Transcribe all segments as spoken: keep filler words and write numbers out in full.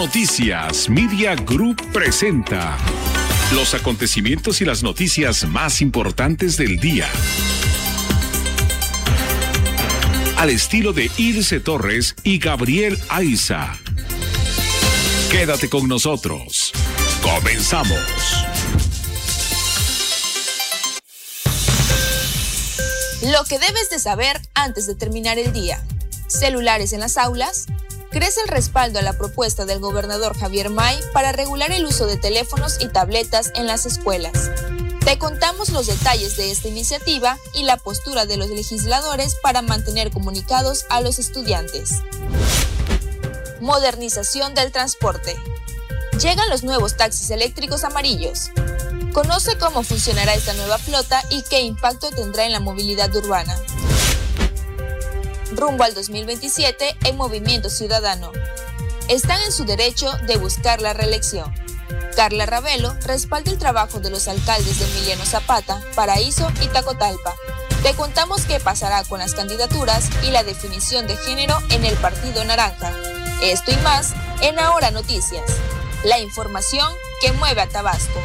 Noticias Media Group presenta los acontecimientos y las noticias más importantes del día. Al estilo de Ilse Torres y Gabriel Aiza. Quédate con nosotros. Comenzamos. Lo que debes de saber antes de terminar el día. Celulares en las aulas. Crece el respaldo a la propuesta del gobernador Javier May para regular el uso de teléfonos y tabletas en las escuelas. Te contamos los detalles de esta iniciativa y la postura de los legisladores para mantener comunicados a los estudiantes. Modernización del transporte. Llegan los nuevos taxis eléctricos amarillos. Conoce cómo funcionará esta nueva flota y qué impacto tendrá en la movilidad urbana. Rumbo al dos mil veintisiete en Movimiento Ciudadano. Están en su derecho de buscar la reelección. Carla Ravelo respalda el trabajo de los alcaldes de Emiliano Zapata, Paraíso y Tacotalpa. Te contamos qué pasará con las candidaturas y la definición de género en el Partido Naranja. Esto y más en Ahora Noticias. La información que mueve a Tabasco.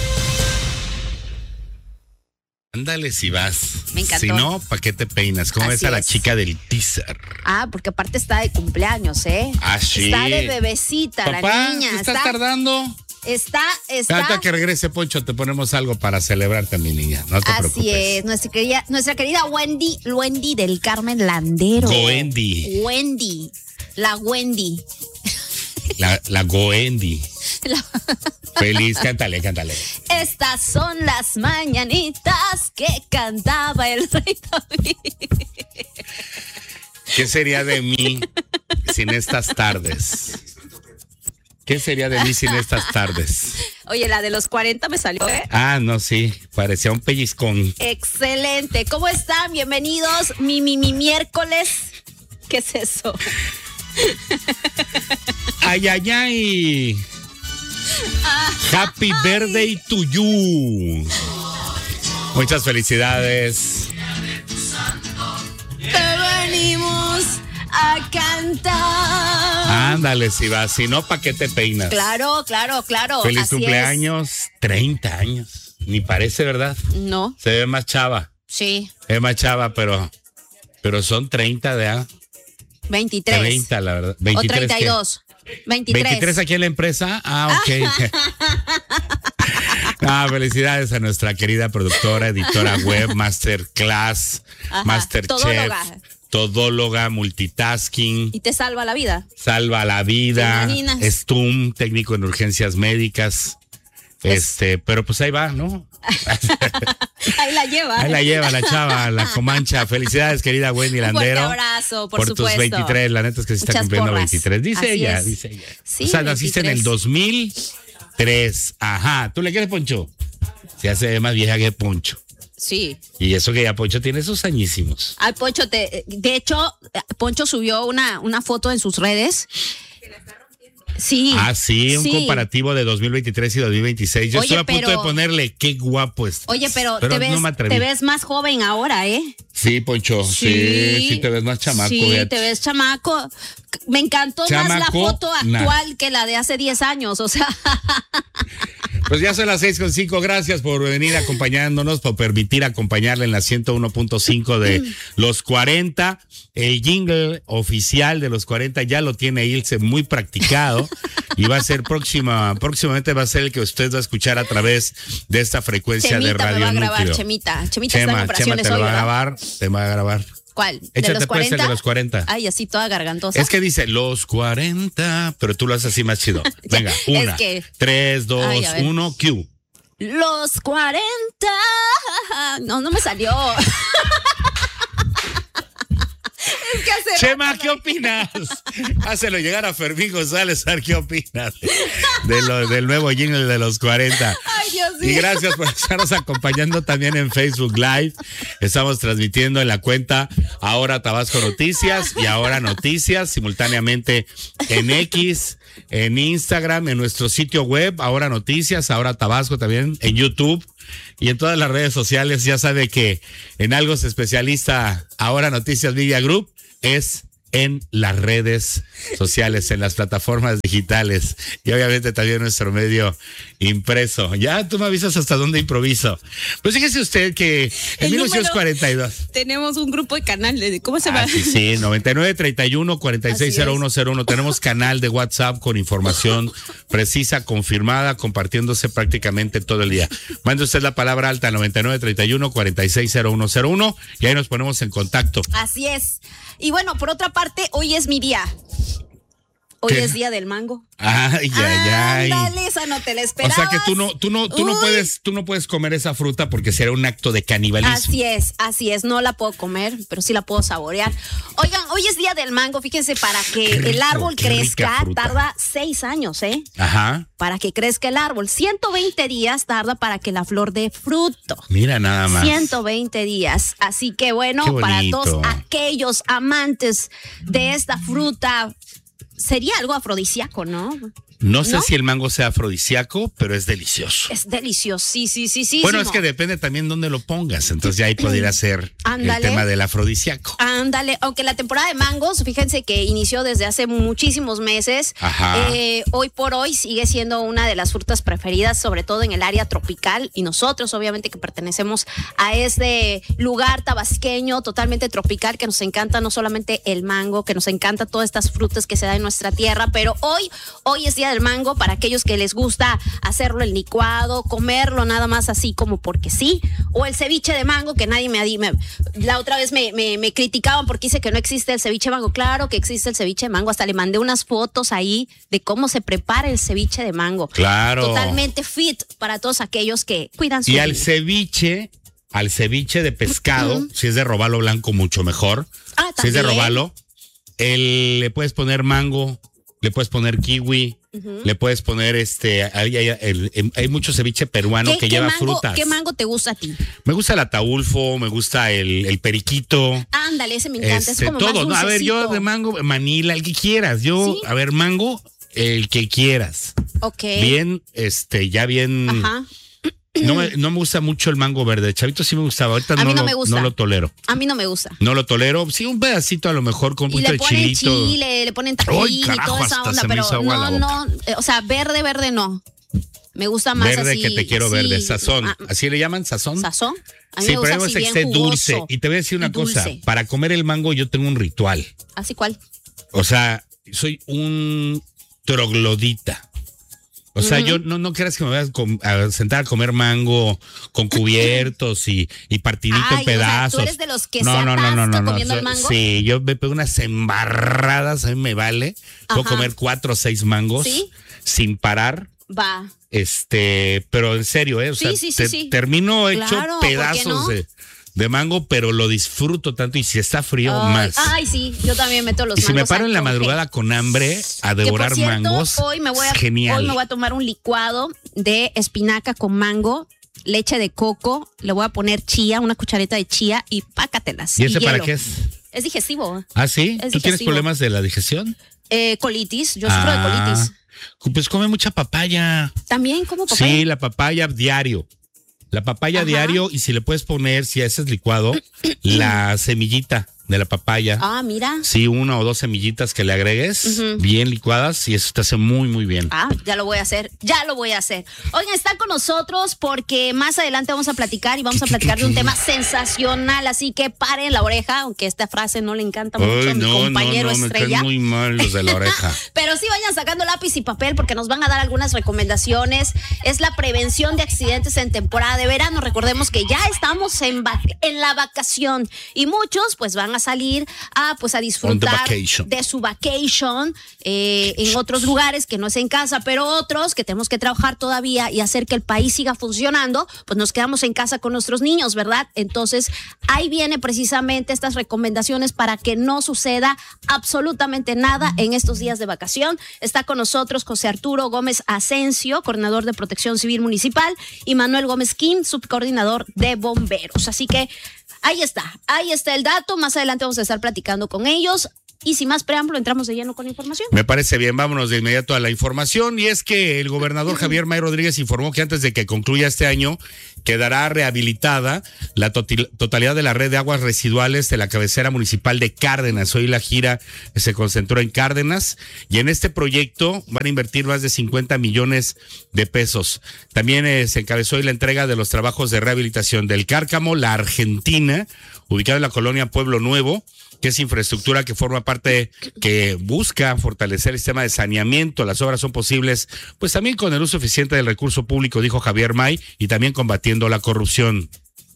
Ándale si vas. Me encantó. Si no, ¿para qué te peinas? ¿Cómo ves a la es. chica del teaser? Ah, porque aparte está de cumpleaños, ¿eh? Ah, sí. Está de bebecita, Papá, la niña. ¿te estás está, tardando? Está, está. Hasta que regrese Poncho, te ponemos algo para celebrarte, mi niña. No te Así preocupes. es, nuestra querida, nuestra querida Wendy, Wendy del Carmen Landero. Goendi. Wendy, la Wendy. La, la Goendi. La... Feliz, cántale, cántale. Estas son las mañanitas que cantaba el rey David. ¿Qué sería de mí sin estas tardes? ¿Qué sería de mí sin estas tardes? Oye, la de los cuarenta me salió, ¿eh? Ah, no, sí, parecía un pellizcón. Excelente. ¿Cómo están? Bienvenidos. Mi, mi, mi miércoles. ¿Qué es eso? Ay, ay, ay. Happy birthday to you. Muchas felicidades. Te venimos a cantar. Ándale, si vas, si no, ¿para qué te peinas? Claro, claro, claro. Feliz Así cumpleaños, es. treinta años. Ni parece, ¿verdad? No. Se ve más chava. Sí. Se ve más chava, pero, pero son treinta de A. veintitrés. treinta, la verdad. veintitrés, o treinta y dos. veintitrés. veintitrés aquí en la empresa. Ah, ok. Ah, felicidades a nuestra querida productora, editora web, Masterclass, Ajá, Masterchef, todóloga. todóloga, multitasking. Y te salva la vida. Salva la vida. Stum, técnico en urgencias médicas. Es... Este, pero pues ahí va, ¿no? Ahí la lleva. Ahí la lleva la chava, la comancha. Felicidades, querida Wendy Landero. Un fuerte abrazo, por, por supuesto. tus veintitrés, la neta es que se está Muchas cumpliendo porras. veintitrés. Dice Así ella, es. dice ella. Sí, o sea, naciste en el dos mil tres. Ajá. ¿Tú le quieres, Poncho? Se hace más vieja que Poncho. Sí. Y eso que ya Poncho tiene sus añísimos. Al Poncho, te, de hecho, Poncho subió una, una foto en sus redes. Sí. Ah, sí, un sí. comparativo de dos mil veintitrés y dos mil veintiséis. Yo Oye, estoy a punto pero, de ponerle qué guapo estás. Oye, pero, pero te, ves, no te ves más joven ahora, ¿eh? Sí, Poncho, sí, sí, sí te ves más chamaco. Sí, fíjate. te ves chamaco. Me encantó chamaco, más la foto actual nah. que la de hace diez años, o sea. Pues ya son las seis con cinco, gracias por venir acompañándonos, por permitir acompañarle en la ciento uno punto cinco de los cuarenta. El jingle oficial de los cuarenta ya lo tiene Ilse muy practicado y va a ser próxima, próximamente va a ser el que usted va a escuchar a través de esta frecuencia Chemita de Radio me va a grabar, Núcleo. Chemita, Chemita Chema, está en operaciones Chema te hoy, lo va a ¿verdad? grabar, te va a grabar. ¿Cuál? ¿De Échate los pues el cuarenta? de los cuarenta. Ay, así toda gargantosa. Es que dice los cuarenta, pero tú lo haces así más chido. Venga, una, es que... tres, dos, Ay, uno, Q. Los cuarenta. No, no me salió. Es que hace Chema, rato ¿qué opinas? Hácelo llegar a Fermín González, a ver qué opinas de lo, del nuevo jingle de los cuarenta. Ay, Dios mío. Y gracias por estarnos acompañando también en Facebook Live. Estamos transmitiendo en la cuenta Ahora Tabasco Noticias y Ahora Noticias simultáneamente en X, en Instagram, en nuestro sitio web Ahora Noticias, Ahora Tabasco también, en YouTube y en todas las redes sociales. Ya sabe que en algo se especializa Ahora Noticias Media Group, es en las redes sociales, en las plataformas digitales y obviamente también nuestro medio impreso. Ya tú me avisas hasta dónde improviso. Pues fíjese usted que en mil novecientos cuarenta y dos tenemos un grupo de canal, de, ¿cómo se llama? Ah, sí, sí, noventa y nueve, treinta y uno, cuarenta y seis, cero uno cero uno. Tenemos canal de WhatsApp con información precisa, confirmada, compartiéndose prácticamente todo el día. Mande usted la palabra alta al noventa y nueve, treinta y uno, cuarenta y seis, cero uno cero uno y ahí nos ponemos en contacto. Así es. Y bueno, por otra parte, hoy es mi día. Hoy ¿Qué? es día del mango. Ay, ay, ay. Ándale, esa no te la esperabas. O sea que tú no, tú no, tú no Uy. puedes, tú no puedes comer esa fruta porque será un acto de canibalismo. Así es, así es. No la puedo comer, pero sí la puedo saborear. Oigan, hoy es día del mango. Fíjense, para que Qué rico, el árbol qué rica crezca, fruta. tarda seis años, ¿eh? Ajá. Para que crezca el árbol. ciento veinte días tarda para que la flor dé fruto. Mira nada más. ciento veinte días. Así que bueno, Qué para bonito. todos aquellos amantes de esta fruta, sería algo afrodisíaco, ¿no? No sé ¿No? si el mango sea afrodisíaco, pero es delicioso. Es delicioso, sí, sí, sí, sí. Bueno, es que depende también dónde lo pongas. Entonces ya ahí podría ser Ándale. el tema del afrodisíaco. Ándale, aunque la temporada de mangos, fíjense que inició desde hace muchísimos meses. Ajá. Eh, hoy por hoy sigue siendo una de las frutas preferidas, sobre todo en el área tropical. Y nosotros, obviamente, que pertenecemos a este lugar tabasqueño totalmente tropical, que nos encanta no solamente el mango, que nos encanta todas estas frutas que se dan en nuestra tierra. Pero hoy, hoy es día del mango para aquellos que les gusta hacerlo en licuado, comerlo nada más así como porque sí, o el ceviche de mango, que nadie me, me la otra vez me, me, me criticaban porque dice que no existe el ceviche de mango. Claro que existe el ceviche de mango, hasta le mandé unas fotos ahí de cómo se prepara el ceviche de mango. Claro. Totalmente fit para todos aquellos que cuidan su Y al vida. ceviche, al ceviche de pescado, uh-huh. si es de robalo blanco, mucho mejor. Ah, si es de también. robalo, el, le puedes poner mango, le puedes poner kiwi, uh-huh. le puedes poner este, hay, hay, hay, hay mucho ceviche peruano que ¿Qué, lleva qué mango, frutas. ¿Qué mango te gusta a ti? Me gusta el ataulfo, me gusta el, el periquito. Ándale, ese me encanta, Este, es como todo, más ¿no? A ver, yo dulcecito. de mango, manila, el que quieras. Yo, ¿Sí? a ver, mango, el que quieras. Ok. Bien, este, ya bien. Ajá. No me, no me gusta mucho el mango verde. Chavito sí me gustaba. Ahorita A no, mí no lo, me gusta. no lo tolero. A mí no me gusta. No lo tolero. Sí, un pedacito a lo mejor con un Y poquito le de ponen chilito. chile, le ponen tajín Ay, carajo, y toda esa hasta onda, se me pero hizo agua la no, boca. no, eh, o sea, verde, verde no. Me gusta más Verde así. que te quiero así, verde, sazón. ah, ¿Así le llaman sazón? ¿Sazón? A mí Sí, me gusta pero así es que bien esté jugoso dulce. Y te voy a decir una y cosa. dulce. Para comer el mango yo tengo un ritual. ¿Así cuál? O sea, soy un troglodita. O sea, Ujú. yo no, no creas que me voy a, com- a sentar a comer mango con cubiertos y, y partidito Ay, en pedazos. O sea, tú eres de los que se atasca comiendo el mango. Sí, yo me pego unas embarradas, a mí me vale. Puedo Ajá. comer cuatro o seis mangos ¿Sí? sin parar. Va. Este, pero en serio, ¿eh? O Sí, sea, sí, sí, te- sí. termino hecho Claro, ¿por qué pedazos no? de, de mango, pero lo disfruto tanto y si está frío, Ay, más. ay, sí, yo también meto los Y si me mangos paro al en la tope. madrugada con hambre a Que, devorar por cierto, mangos, Hoy me, voy a, es genial. hoy me voy a tomar un licuado de espinaca con mango, leche de coco, le voy a poner chía, una cuchareta de chía y pácatelas. ¿Y ese para hielo. qué es? Es digestivo. ¿Ah, sí? Es ¿Tú tienes digestivo. problemas de la digestión? Eh, colitis, yo sufro de Ah, colitis. Pues come mucha papaya. También como papaya. Sí, la papaya diario. La papaya Ajá. diario y si le puedes poner, si haces licuado, la semillita de la papaya. Ah, mira. Sí, una o dos semillitas que le agregues, Ujú. bien licuadas, y eso te hace muy, muy bien. Ah, ya lo voy a hacer, ya lo voy a hacer. Oigan, está con nosotros porque más adelante vamos a platicar y vamos a platicar de un tema sensacional, así que paren la oreja, aunque esta frase no le encanta mucho Ay, a mi no, compañero no, no, me estrella. caen muy mal los de la oreja. Pero sí vayan sacando lápiz y papel porque nos van a dar algunas recomendaciones. Es la prevención de accidentes en temporada de verano. Recordemos que ya estamos en, vac- en la vacación y muchos pues van a salir a pues a disfrutar vacation. de su vacation eh, en otros lugares que no es en casa, pero otros que tenemos que trabajar todavía y hacer que el país siga funcionando, pues nos quedamos en casa con nuestros niños, ¿verdad? Entonces ahí viene precisamente estas recomendaciones para que no suceda absolutamente nada en estos días de vacación. Está con nosotros José Arturo Gómez Asensio, coordinador de Protección Civil Municipal, y Manuel Gómez Kim, subcoordinador de bomberos. Así que ahí está, ahí está el dato. Más adelante vamos a estar platicando con ellos. Y sin más preámbulo, entramos de lleno con la información. Me parece bien, vámonos de inmediato a la información. Y es que el gobernador Javier May Rodríguez informó que antes de que concluya este año, quedará rehabilitada la totalidad de la red de aguas residuales de la cabecera municipal de Cárdenas. Hoy la gira se concentró en Cárdenas y en este proyecto van a invertir más de cincuenta millones de pesos. También eh, se encabezó hoy la entrega de los trabajos de rehabilitación del Cárcamo, La Argentina, ubicada en la colonia Pueblo Nuevo, que es infraestructura que forma parte, que busca fortalecer el sistema de saneamiento. Las obras son posibles, pues también con el uso eficiente del recurso público, dijo Javier May, y también combatiendo la corrupción.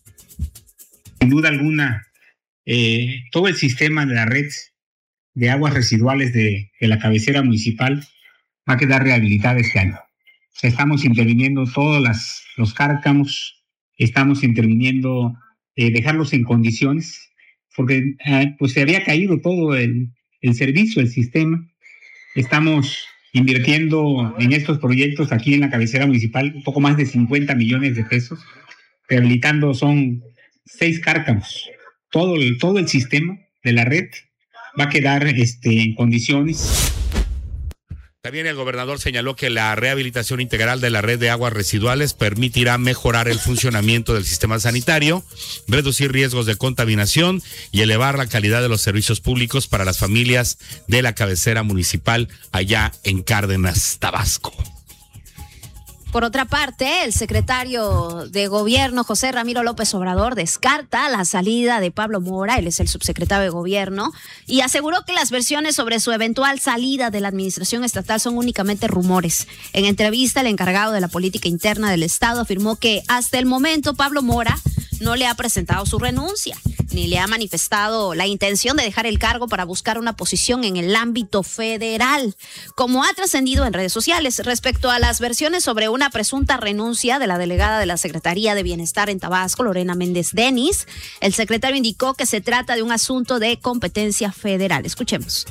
Sin duda alguna, eh, todo el sistema de la red de aguas residuales de, de la cabecera municipal va a quedar rehabilitada este año. Estamos interviniendo todos las, los cárcamos, estamos interviniendo, eh, dejarlos en condiciones, porque eh, pues se había caído todo el, el servicio, el sistema. Estamos invirtiendo en estos proyectos aquí en la cabecera municipal un poco más de cincuenta millones de pesos. Rehabilitando son seis cárcamos. Todo el, todo el sistema de la red va a quedar este, en condiciones. También el gobernador señaló que la rehabilitación integral de la red de aguas residuales permitirá mejorar el funcionamiento del sistema sanitario, reducir riesgos de contaminación y elevar la calidad de los servicios públicos para las familias de la cabecera municipal allá en Cárdenas, Tabasco. Por otra parte, el secretario de Gobierno, José Ramiro López Obrador, descarta la salida de Pablo Mora, él es el subsecretario de Gobierno, y aseguró que las versiones sobre su eventual salida de la administración estatal son únicamente rumores. En entrevista, el encargado de la política interna del Estado afirmó que hasta el momento Pablo Mora no le ha presentado su renuncia, ni le ha manifestado la intención de dejar el cargo para buscar una posición en el ámbito federal, como ha trascendido en redes sociales. Respecto a las versiones sobre una presunta renuncia de la delegada de la Secretaría de Bienestar en Tabasco, Lorena Méndez Denis, el secretario indicó que se trata de un asunto de competencia federal. Escuchemos.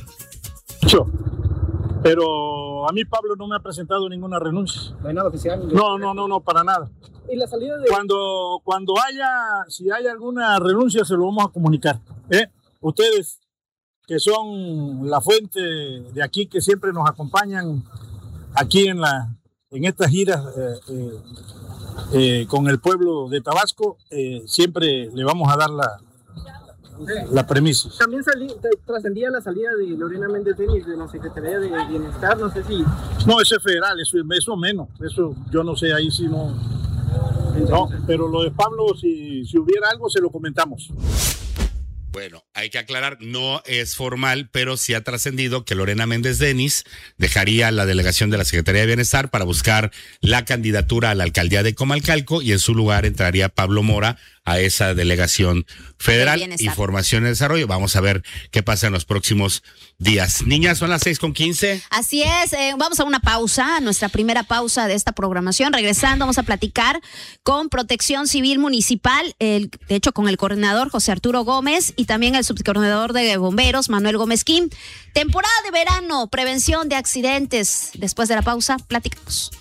Pero a mí Pablo no me ha presentado ninguna renuncia. ¿No hay nada oficial? No, no, no, no, para nada. ¿Y la salida de...? Cuando, cuando haya, si hay alguna renuncia, se lo vamos a comunicar. ¿eh? Ustedes, que son la fuente de aquí, que siempre nos acompañan aquí en, la, en estas giras eh, eh, eh, con el pueblo de Tabasco, eh, siempre le vamos a dar la... la premisa. También salí, trascendía la salida de Lorena Méndez Denis de la Secretaría de Bienestar, no sé si... No, eso es federal, eso, eso menos, eso yo no sé, ahí sí no... No, pero lo de Pablo, si, si hubiera algo, se lo comentamos. Bueno, hay que aclarar, no es formal, pero sí ha trascendido que Lorena Méndez Denis dejaría la delegación de la Secretaría de Bienestar para buscar la candidatura a la alcaldía de Comalcalco y en su lugar entraría Pablo Mora a esa delegación federal. Información y desarrollo. Vamos a ver qué pasa en los próximos días. Niñas, son las seis con quince. Así es, eh, vamos a una pausa, nuestra primera pausa de esta programación. Regresando, vamos a platicar con Protección Civil Municipal, el, de hecho con el coordinador José Arturo Gómez y también el subcoordinador de bomberos Manuel Gómez Kim. Temporada de verano, prevención de accidentes. Después de la pausa, platicamos.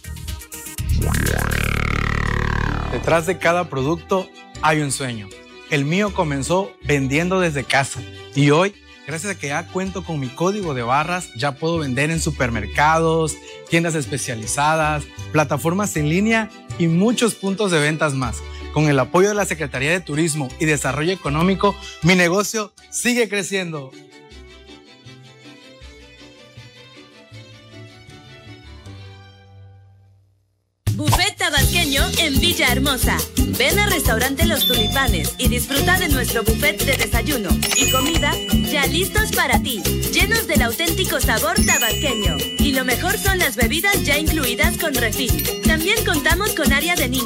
Detrás de cada producto hay un sueño. El mío comenzó vendiendo desde casa y hoy, gracias a que ya cuento con mi código de barras, ya puedo vender en supermercados, tiendas especializadas, plataformas en línea y muchos puntos de ventas más. Con el apoyo de la Secretaría de Turismo y Desarrollo Económico, mi negocio sigue creciendo. Buffet tabasqueño en Villahermosa. Ven al restaurante Los Tulipanes y disfruta de nuestro buffet de desayuno y comida ya listos para ti, llenos del auténtico sabor tabasqueño. Y lo mejor son las bebidas ya incluidas con refil. También contamos con área de niños.